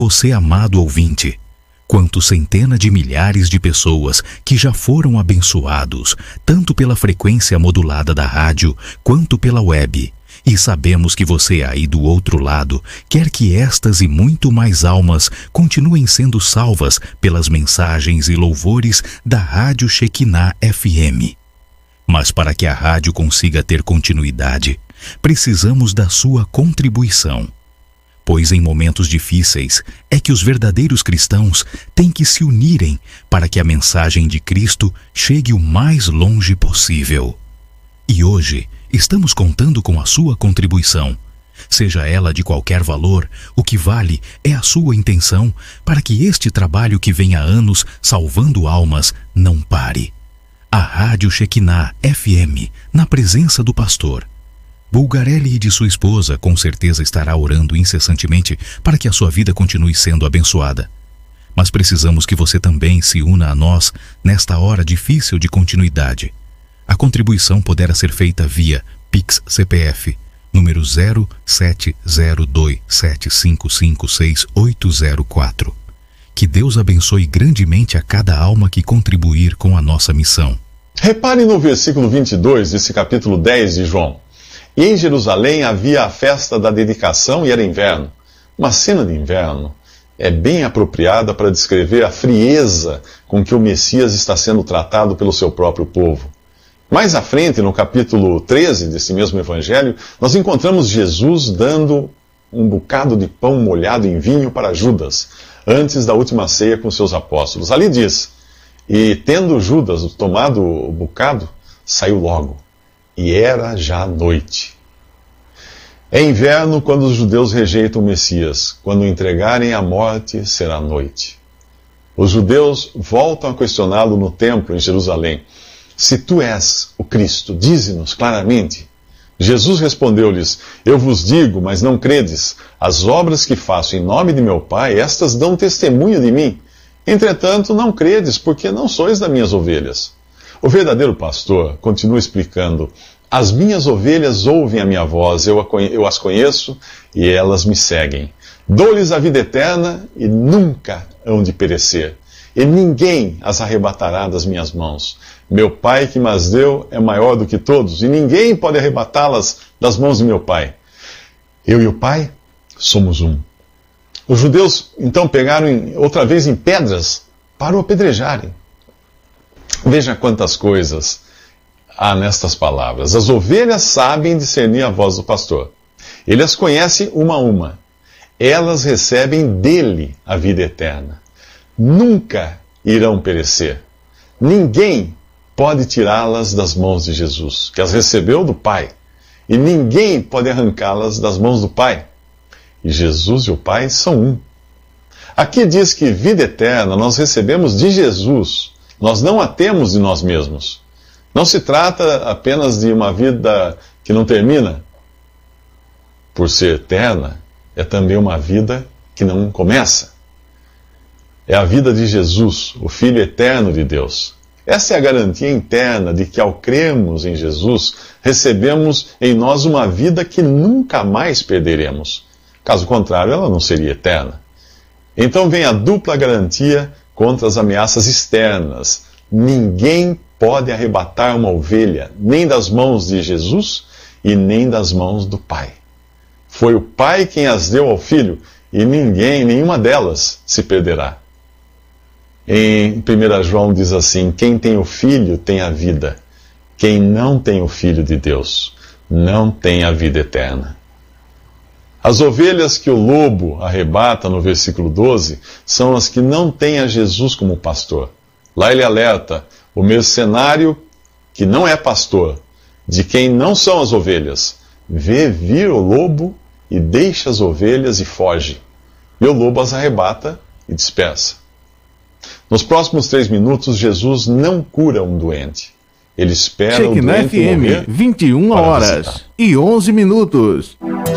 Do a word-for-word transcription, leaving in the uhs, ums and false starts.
Você, amado ouvinte, quanto centenas de milhares de pessoas que já foram abençoados, tanto pela frequência modulada da rádio, quanto pela web. E sabemos que você aí do outro lado quer que estas e muito mais almas continuem sendo salvas pelas mensagens e louvores da Rádio Shekinah F M. Mas para que a rádio consiga ter continuidade, precisamos da sua contribuição. Pois em momentos difíceis é que os verdadeiros cristãos têm que se unirem para que a mensagem de Cristo chegue o mais longe possível. E hoje estamos contando com a sua contribuição. Seja ela de qualquer valor, o que vale é a sua intenção para que este trabalho que vem há anos salvando almas não pare. A Rádio Shekinah F M, na presença do pastor Bulgarelli e de sua esposa, com certeza estará orando incessantemente para que a sua vida continue sendo abençoada. Mas precisamos que você também se una a nós nesta hora difícil de continuidade. A contribuição poderá ser feita via Pix C P F, número zero sete zero dois sete cinco cinco seis oito zero quatro. Que Deus abençoe grandemente a cada alma que contribuir com a nossa missão. Repare no versículo vinte e dois desse capítulo dez de João. E em Jerusalém havia a festa da dedicação e era inverno. Uma cena de inverno é bem apropriada para descrever a frieza com que o Messias está sendo tratado pelo seu próprio povo. Mais à frente, no capítulo treze desse mesmo evangelho, nós encontramos Jesus dando um bocado de pão molhado em vinho para Judas, antes da última ceia com seus apóstolos. Ali diz, e tendo Judas tomado o bocado, saiu logo. E era já noite. É inverno quando os judeus rejeitam o Messias. Quando o entregarem à morte, será noite. Os judeus voltam a questioná-lo no templo em Jerusalém. Se tu és o Cristo, dize-nos claramente. Jesus respondeu-lhes, eu vos digo, mas não credes. As obras que faço em nome de meu Pai, estas dão testemunho de mim. Entretanto, não credes, porque não sois das minhas ovelhas. O verdadeiro pastor continua explicando, as minhas ovelhas ouvem a minha voz, eu, a conhe- eu as conheço e elas me seguem. Dou-lhes a vida eterna e nunca hão de perecer, e ninguém as arrebatará das minhas mãos. Meu Pai que mas deu é maior do que todos, e ninguém pode arrebatá-las das mãos de meu Pai. Eu e o Pai somos um. Os judeus então pegaram em, outra vez em pedras para o apedrejarem. Veja quantas coisas há nestas palavras. As ovelhas sabem discernir a voz do pastor. Ele as conhece uma a uma. Elas recebem dele a vida eterna. Nunca irão perecer. Ninguém pode tirá-las das mãos de Jesus, que as recebeu do Pai. E ninguém pode arrancá-las das mãos do Pai. E Jesus e o Pai são um. Aqui diz que vida eterna nós recebemos de Jesus. Nós não a temos de nós mesmos. Não se trata apenas de uma vida que não termina. Por ser eterna, é também uma vida que não começa. É a vida de Jesus, o Filho eterno de Deus. Essa é a garantia interna de que, ao crermos em Jesus, recebemos em nós uma vida que nunca mais perderemos. Caso contrário, ela não seria eterna. Então vem a dupla garantia contra as ameaças externas. Ninguém pode arrebatar uma ovelha, nem das mãos de Jesus e nem das mãos do Pai. Foi o Pai quem as deu ao Filho, e ninguém, nenhuma delas, se perderá. Em primeiro João diz assim, quem tem o Filho tem a vida. Quem não tem o Filho de Deus não tem a vida eterna. As ovelhas que o lobo arrebata no versículo doze são as que não têm a Jesus como pastor. Lá ele alerta o mercenário que não é pastor, de quem não são as ovelhas. Vê vir o lobo e deixa as ovelhas e foge. E o lobo as arrebata e dispersa. Nos próximos três minutos, Jesus não cura um doente. Ele espera o doente morrer vinte e uma horas e onze minutos.